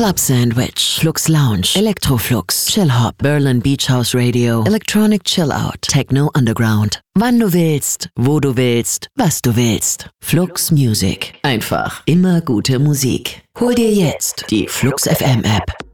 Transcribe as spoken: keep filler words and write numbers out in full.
Club Sandwich, Flux Lounge, Electroflux, Chill Hop, Berlin Beach House Radio, Electronic Chill Out, Techno Underground. Wann du willst, wo du willst, was du willst. Flux Music. Einfach immer gute Musik. Hol dir jetzt die Flux F M App.